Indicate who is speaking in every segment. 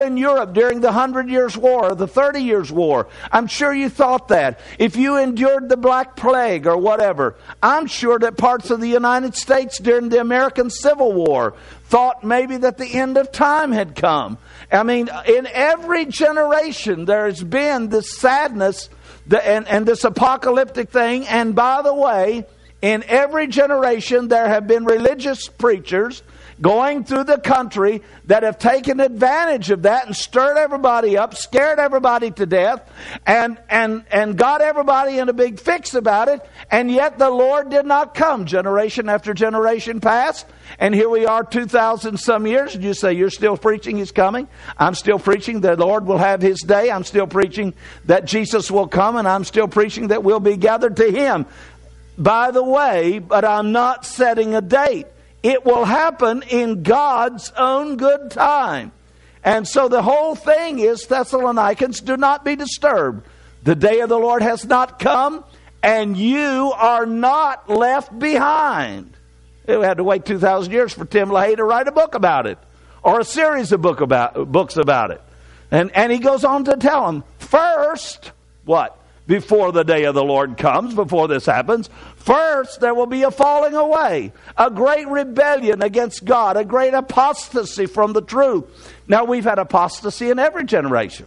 Speaker 1: in Europe during the 100 Years' War or the 30 Years' War. I'm sure you thought that. If you endured the Black Plague or whatever, I'm sure that parts of the United States during the American Civil War thought maybe that the end of time had come. I mean, in every generation there has been this sadness and this apocalyptic thing. And by the way, in every generation there have been religious preachers going through the country that have taken advantage of that and stirred everybody up, scared everybody to death, and got everybody in a big fix about it. And yet the Lord did not come. Generation after generation passed, and here we are 2,000 some years, and you say, you're still preaching He's coming? I'm still preaching the Lord will have His day. I'm still preaching that Jesus will come, and I'm still preaching that we'll be gathered to Him. By the way, but I'm not setting a date. It will happen in God's own good time. And so the whole thing is, Thessalonians, do not be disturbed. The day of the Lord has not come, and you are not left behind. We had to wait 2,000 years for Tim LaHaye to write a book about it, or a series of books about it. And he goes on to tell them, first, what? Before the day of the Lord comes, before this happens, first there will be a falling away, a great rebellion against God, a great apostasy from the truth. Now, we've had apostasy in every generation.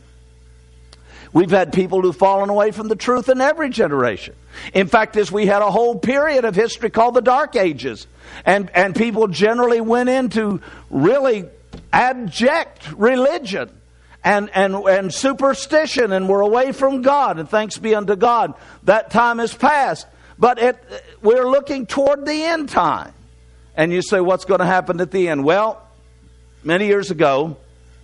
Speaker 1: We've had people who've fallen away from the truth in every generation. In fact, we had a whole period of history called the Dark Ages. And people generally went into really abject religion and superstition, and we're away from God, and thanks be unto God, that time has passed. But we're looking toward the end time. And you say, what's going to happen at the end? Well, many years ago,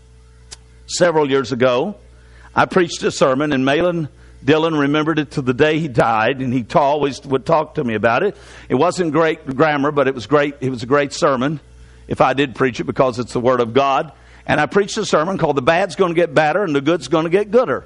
Speaker 1: several years ago, I preached a sermon, and Malin Dillon remembered it to the day he died, and he always would talk to me about it. It wasn't great grammar, but it was great. It was a great sermon, if I did preach it, because it's the Word of God. And I preached a sermon called "The Bad's Going to Get Badder and the Good's Going to Get Gooder."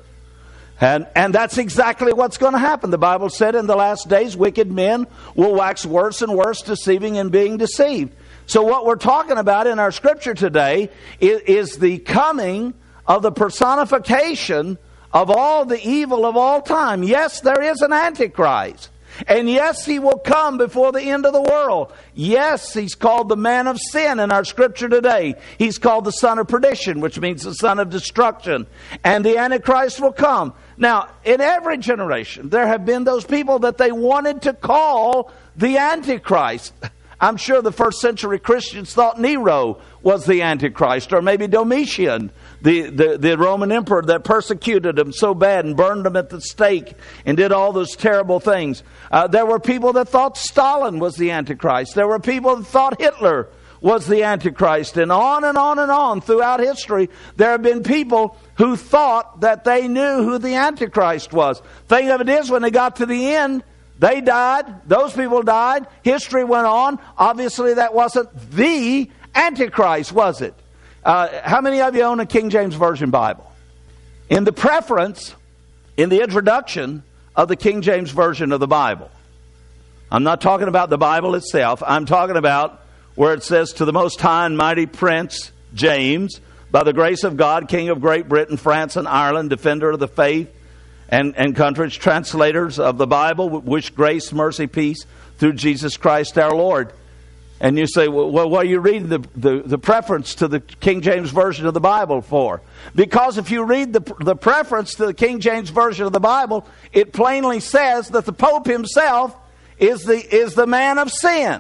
Speaker 1: And that's exactly what's going to happen. The Bible said in the last days, wicked men will wax worse and worse, deceiving and being deceived. So what we're talking about in our scripture today is the coming of the personification of all the evil of all time. Yes, there is an Antichrist. And yes, he will come before the end of the world. Yes, he's called the man of sin in our scripture today. He's called the son of perdition, which means the son of destruction. And the Antichrist will come. Now, in every generation, there have been those people that they wanted to call the Antichrist. I'm sure the first century Christians thought Nero was the Antichrist, or maybe Domitian, the Roman emperor that persecuted them so bad and burned them at the stake and did all those terrible things. There were people that thought Stalin was the Antichrist. There were people that thought Hitler was the Antichrist. And on and on and on throughout history, there have been people who thought that they knew who the Antichrist was. Thing of it is, when they got to the end, they died. Those people died. History went on. Obviously, that wasn't the Antichrist, was it? How many of you own a King James Version Bible? In the preference, in the introduction of the King James Version of the Bible, I'm not talking about the Bible itself. I'm talking about where it says, "To the most high and mighty Prince James, by the grace of God, King of Great Britain, France, and Ireland, defender of the faith and countries, translators of the Bible, wish grace, mercy, peace through Jesus Christ our Lord." And you say, well, what are you reading the preference to the King James Version of the Bible for? Because if you read the preference to the King James Version of the Bible, it plainly says that the Pope himself is the man of sin.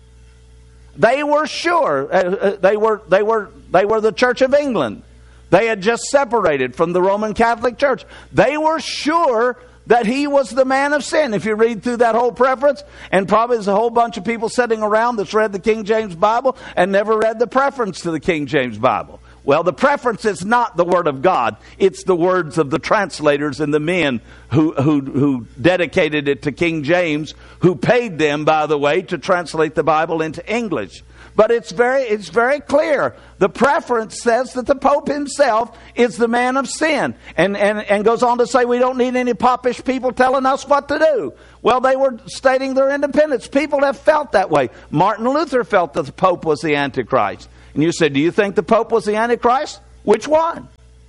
Speaker 1: They were sure. They were the Church of England. They had just separated from the Roman Catholic Church. They were sure that he was the man of sin. If you read through that whole preference, and probably there's a whole bunch of people sitting around that's read the King James Bible and never read the preference to the King James Bible. Well, the preference is not the Word of God. It's the words of the translators and the men who dedicated it to King James, who paid them, by the way, to translate the Bible into English. But it's very clear. The preference says that the Pope himself is the man of sin. And goes on to say we don't need any popish people telling us what to do. Well, they were stating their independence. People have felt that way. Martin Luther felt that the Pope was the Antichrist. And you said, do you think the Pope was the Antichrist? Which one?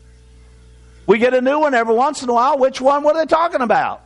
Speaker 1: We get a new one every once in a while. Which one were they talking about?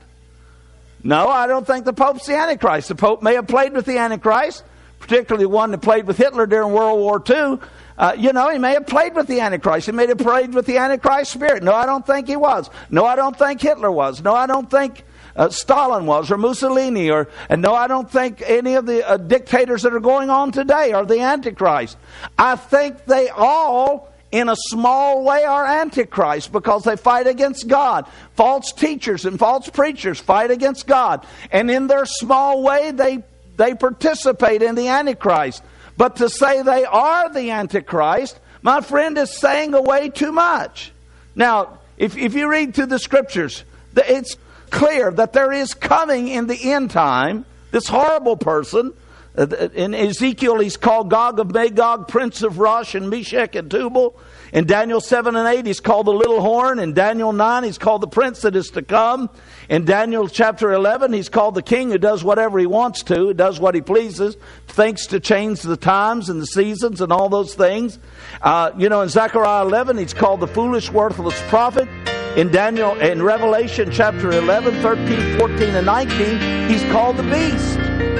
Speaker 1: No, I don't think the Pope's the Antichrist. The Pope may have played with the Antichrist, particularly one that played with Hitler during World War II. He may have played with the Antichrist. He may have played with the Antichrist spirit. No, I don't think he was. No, I don't think Hitler was. No, I don't think Stalin was, or Mussolini, and no, I don't think any of the dictators that are going on today are the Antichrist. I think they all, in a small way, are Antichrist because they fight against God. False teachers and false preachers fight against God. And in their small way, they participate in the Antichrist. But to say they are the Antichrist, my friend, is saying away too much. Now, if you read through the Scriptures, it's clear that there is coming in the end time this horrible person. In Ezekiel, he's called Gog of Magog, Prince of Rosh and Meshech and Tubal. In Daniel 7 and 8, he's called the little horn. In Daniel 9, he's called the prince that is to come. In Daniel chapter 11, he's called the king who does whatever he wants to, does what he pleases, thinks to change the times and the seasons and all those things. In Zechariah 11, he's called the foolish, worthless prophet. In Revelation chapter 11, 13, 14, and 19, he's called the beast.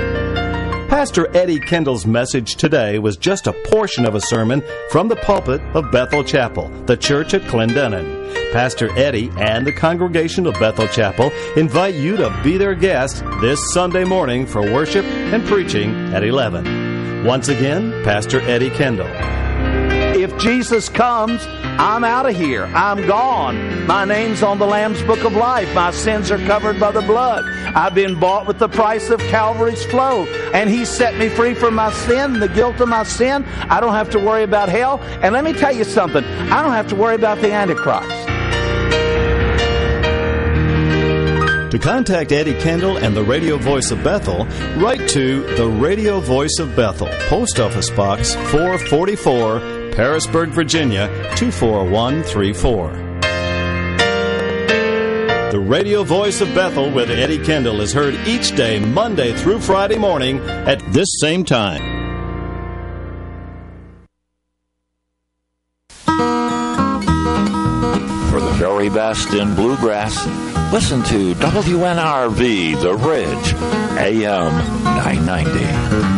Speaker 2: Pastor Eddie Kendall's message today was just a portion of a sermon from the pulpit of Bethel Chapel, the church at Clendenin. Pastor Eddie and the congregation of Bethel Chapel invite you to be their guest this Sunday morning for worship and preaching at 11. Once again, Pastor Eddie Kendall.
Speaker 1: If Jesus comes, I'm out of here. I'm gone. My name's on the Lamb's Book of Life. My sins are covered by the blood. I've been bought with the price of Calvary's flow. And He set me free from my sin, the guilt of my sin. I don't have to worry about hell. And let me tell you something. I don't have to worry about the Antichrist.
Speaker 2: To contact Eddie Kendall and the Radio Voice of Bethel, write to the Radio Voice of Bethel, Post Office Box 444, Parisburg, Virginia 24134. The Radio Voice of Bethel with Eddie Kendall is heard each day, Monday through Friday morning at this same time.
Speaker 3: For the very best in bluegrass, listen to WNRV The Ridge, AM 990.